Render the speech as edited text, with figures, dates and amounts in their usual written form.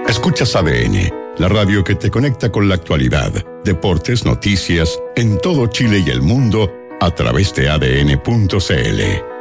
Escuchas ADN, la radio que te conecta con la actualidad, deportes, noticias, en todo Chile y el mundo, a través de ADN.cl.